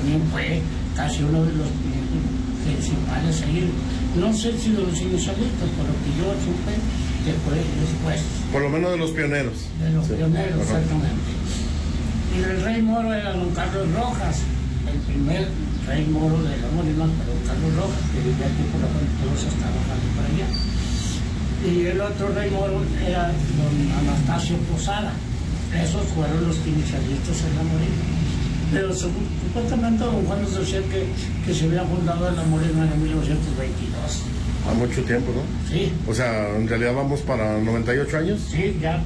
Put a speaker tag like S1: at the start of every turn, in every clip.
S1: también fue casi uno de los principales ahí. No sé si de los inicialistas, pero que yo supe que fue después.
S2: Por lo menos de los pioneros.
S1: De los pioneros,
S2: ajá.
S1: exactamente. Y el rey moro era don Carlos Rojas, el primer rey moro de la Molina, pero don Carlos Rojas, que vivía aquí por la Fuente Rosa, estaba trabajando por allá. Y el otro rey moro era don Anastasio Posada. Esos fueron los inicialistas en la Molina. Pero supuestamente don Juan nos decía que se había fundado en la Molina en 1922.
S2: A mucho tiempo, ¿no?
S1: Sí.
S2: O sea, en realidad vamos para 98 años.
S1: Sí, ya.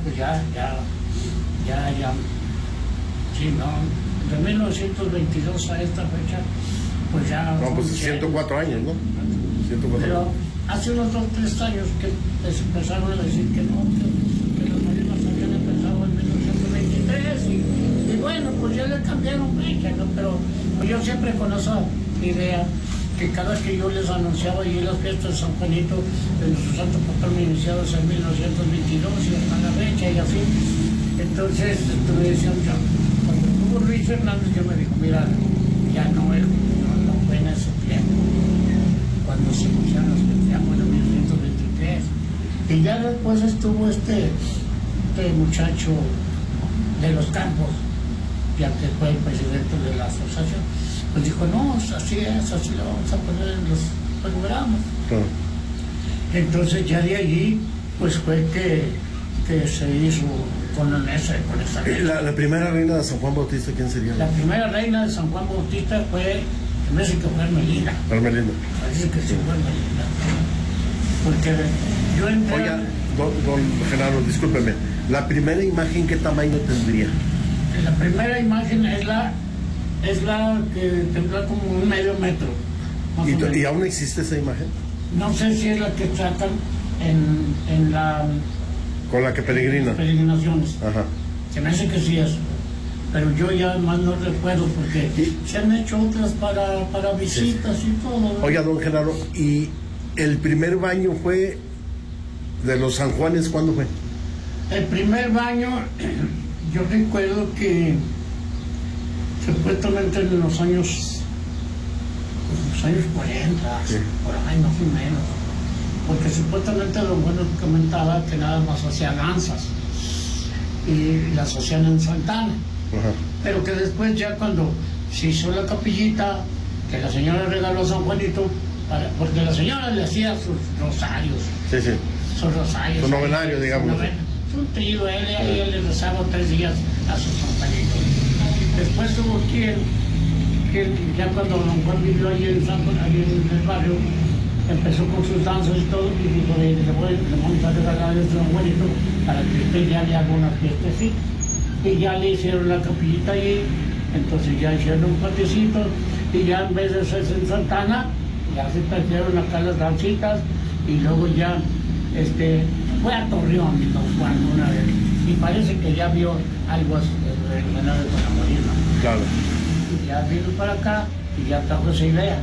S1: Sí, no. De 1922 a esta fecha, pues ya...
S2: No, pues 104 años, ¿no? 104
S1: Pero
S2: años.
S1: hace unos 2 o 3 años que empezaron a decir que no, que los marinos habían empezado en 1923 y bueno, pues ya le cambiaron fecha, ¿no? Pero pues yo siempre con esa idea que cada vez que yo les anunciaba y las fiestas de San Juanito de nuestro santo patrón iniciados en 1922 y hasta la fecha y así, entonces me decían, cuando tuvo Luis Fernández, yo me dijo, mira, ya no fue en ese tiempo, cuando se pusieron los festejos en 1923. Y ya después estuvo este muchacho de los Campos, ya que fue el presidente de la asociación, pues dijo, no, así lo vamos a poner en los programas.
S2: Claro.
S1: Entonces ya de allí, pues fue que se hizo con esa
S2: La primera reina de San Juan Bautista, ¿quién sería?
S1: La primera reina de San Juan Bautista fue, me parece que fue Hermelinda.
S2: Hermelinda.
S1: Parece que sí fue Hermelinda. Porque yo entré...
S2: Oiga, don Genaro, discúlpeme, ¿la primera imagen qué tamaño tendría?
S1: La primera imagen es la que tendrá como 1/2 metro.
S2: ¿Y aún existe esa imagen?
S1: No sé si es la que tratan en la...
S2: Con la que peregrina.
S1: Peregrinaciones.
S2: Ajá.
S1: Se me hace que sí es. Pero yo ya más no recuerdo porque se han hecho otras para visitas y todo, ¿no?
S2: Oiga, don Genaro, ¿y el primer baño fue de los San Juanes cuándo fue?
S1: El primer baño, yo recuerdo que supuestamente en los años 40, sí, por ahí más o menos. Porque supuestamente don Juan comentaba que nada más hacía danzas y las hacían en Santana.
S2: Ajá.
S1: Pero que después ya cuando se hizo la capillita que la señora regaló a San Juanito, porque la señora le hacía sus rosarios.
S2: Sí, sí.
S1: Sus rosarios.
S2: Su novenario, digamos.
S1: Su tío, él le rezaba 3 días a su San Juanito. Después hubo quien ya cuando don Juan vivió ahí en el barrio, empezó con sus danzas y todo, y dijo, le vamos a regalar esto a Don Juanito para que usted ya le haga una fiestecita. Y ya le hicieron la capillita ahí, entonces ya hicieron un patecito, y ya en vez de hacerse en Santana, ya se trajeron acá las dancitas, y luego ya fue a Torreón, don Juan, una vez, y parece que ya vio algo relacionado con la Molina.
S2: Claro.
S1: Y ya vino para acá, y ya trajo esa idea.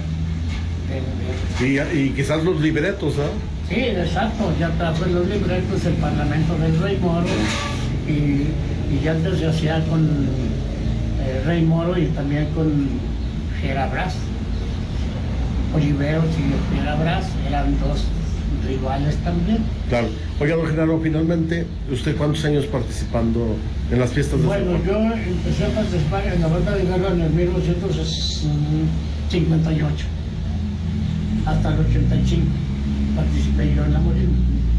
S2: Y quizás los libretos, ¿no?
S1: Sí, exacto, ya trajo los libretos el Parlamento del Rey Moro, y ya antes se hacía con Rey Moro y también con Fierabras. Oliveros y Fierabras eran 2 rivales también.
S2: Claro. Oiga, don Genaro, finalmente, ¿usted cuántos años participando en las fiestas de San Juan?
S1: Bueno, yo empecé a participar en la banda de guerra en el 1958. Hasta el 85 participé yo en la Molina.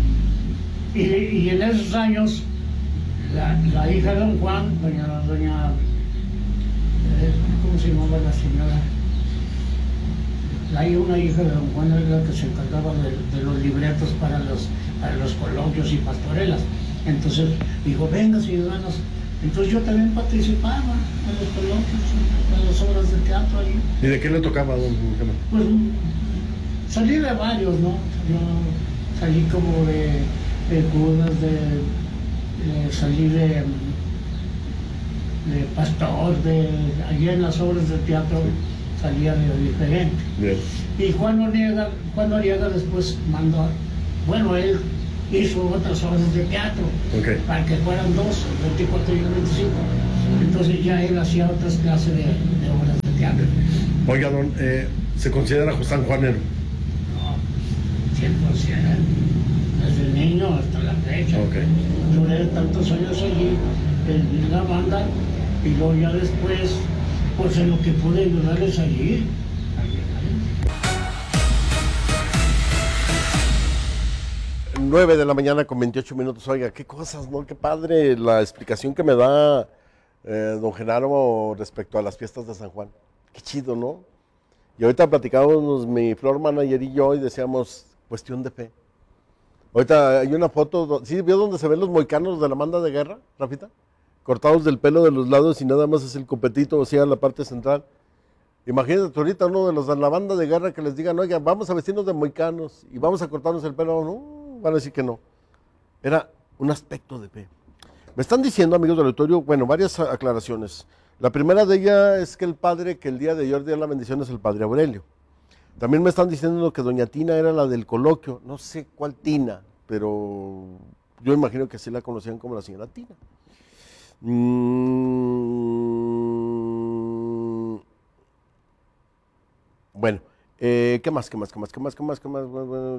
S1: Y en esos años, la hija de don Juan, doña ¿cómo se llamaba la señora? Una hija de don Juan era la que se encargaba de los libretos para los coloquios y pastorelas. Entonces dijo, venga ciudadanos. Entonces yo también participaba en los coloquios, en las obras de teatro ahí.
S2: ¿Y de qué le tocaba, don Genaro?
S1: Pues salí de varios, ¿no? Yo salí como de Judas, salí de pastor, allí en las obras de teatro salía de diferente.
S2: Bien.
S1: Y Juan Noriega después mandó, bueno, él hizo otras obras de teatro,
S2: okay,
S1: para que fueran 2, el 24 y el 25. Entonces ya él hacía otras clases de obras de teatro.
S2: Oiga, ¿se considera sanjuanero?
S1: No, 100%. Desde niño hasta la fecha.
S2: Okay.
S1: Duré tantos años allí en la banda y luego ya después, pues en lo que pude ayudarles allí.
S2: 9 de la mañana con 28 minutos. Oiga, qué cosas, ¿no? Qué padre la explicación que me da don Genaro respecto a las fiestas de San Juan. Qué chido, ¿no? Y ahorita platicábamos mi floor manager y yo y decíamos, cuestión de fe. Ahorita hay una foto, ¿sí vio donde se ven los moicanos de la banda de guerra, Rafita? Cortados del pelo de los lados y nada más es el copetito, o sea, la parte central. Imagínate ahorita uno de los de la banda de guerra que les digan, oiga, vamos a vestirnos de moicanos y vamos a cortarnos el pelo. No, van a decir que no. Era un aspecto de fe. Me están diciendo, amigos del auditorio, bueno, varias aclaraciones. La primera de ellas es que el padre que el día de ayer dio la bendición es el padre Aurelio. También me están diciendo que doña Tina era la del coloquio. No sé cuál Tina, pero yo imagino que sí la conocían como la señora Tina. Bueno, ¿qué más?